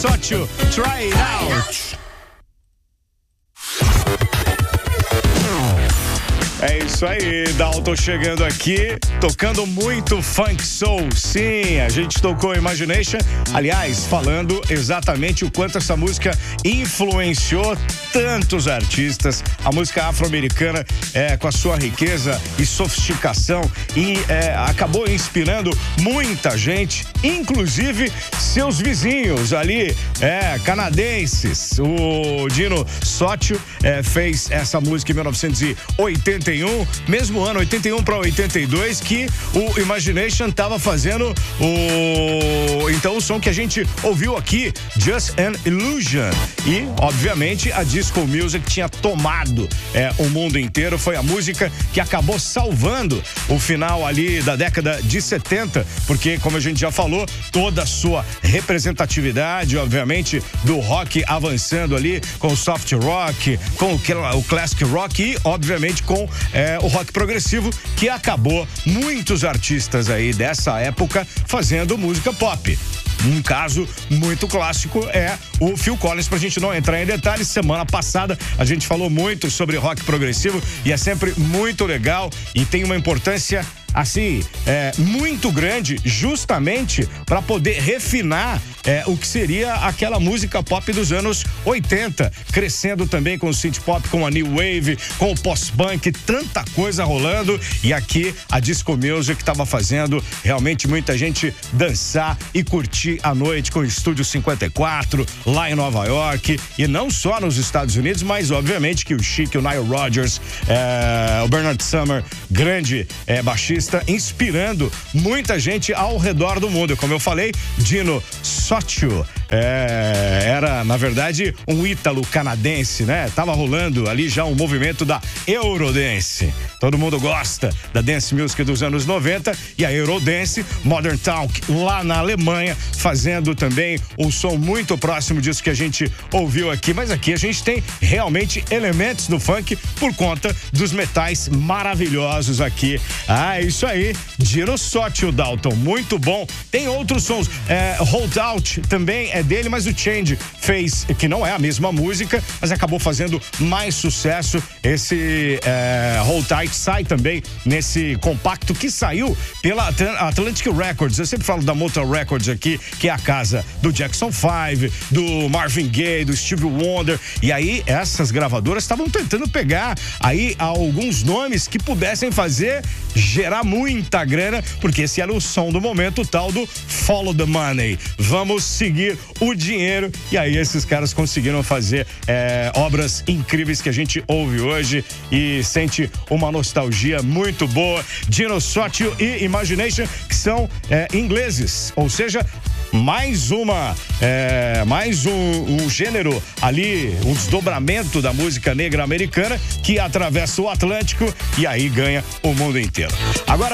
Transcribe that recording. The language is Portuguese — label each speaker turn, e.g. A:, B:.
A: Sócio, try it out. É isso aí, Dalton chegando aqui, tocando muito funk soul. Sim, a gente tocou Imagination, aliás, falando exatamente o quanto essa música influenciou tantos artistas. A música afro-americana, com a sua riqueza e sofisticação, acabou inspirando muita gente, inclusive seus vizinhos ali, canadenses. O Dino Sócio fez essa música em 1981, mesmo ano, 81 para 82, que o Imagination estava fazendo o som que a gente ouviu aqui, Just an Illusion. E, obviamente, a disco music tinha tomado o mundo inteiro. Foi a música que acabou salvando o final ali da década de 70, porque, como a gente já falou, toda a sua representatividade, obviamente, do rock avançando ali, com o soft rock, com o classic rock e, obviamente, com o rock progressivo, que acabou muitos artistas aí dessa época fazendo música pop. Um caso muito clássico é o Phil Collins, pra gente não entrar em detalhes. Semana passada a gente falou muito sobre rock progressivo e é sempre muito legal e tem uma importância assim, muito grande, justamente para poder refinar o que seria aquela música pop dos anos 80, crescendo também com o synth pop, com a new wave, com o post-punk, tanta coisa rolando, e aqui a disco music estava fazendo realmente muita gente dançar e curtir a noite com o Estúdio 54 lá em Nova York, e não só nos Estados Unidos, mas obviamente que o Chic, o Nile Rodgers, o Bernard Sumner, grande baixista, inspirando muita gente ao redor do mundo. Como eu falei, Dino Sócio era, na verdade, um ítalo-canadense, né? Tava rolando ali já um movimento da Eurodance. Todo mundo gosta da dance music dos anos 90 e a Eurodance, Modern Talk, lá na Alemanha, fazendo também um som muito próximo disso que a gente ouviu aqui. Mas aqui a gente tem realmente elementos do funk por conta dos metais maravilhosos aqui. É isso aí, Dino Sócio, Dalton, muito bom. Tem outros sons, Hold Out também é dele, mas o Change fez, que não é a mesma música, mas acabou fazendo mais sucesso. Esse Hold Tight sai também nesse compacto que saiu pela Atlantic Records. Eu sempre falo da Motown Records aqui, que é a casa do Jackson 5, do Marvin Gaye, do Stevie Wonder, e aí essas gravadoras estavam tentando pegar aí alguns nomes que pudessem gerar muita grana, porque esse era o som do momento, o tal do Follow the Money. Vamos seguir o dinheiro, e aí esses caras conseguiram fazer obras incríveis que a gente ouve hoje e sente uma nostalgia muito boa. Dino Sócio e Imagination, que são ingleses, ou seja, mais um gênero ali, um desdobramento da música negra americana que atravessa o Atlântico e aí ganha o mundo inteiro. Agora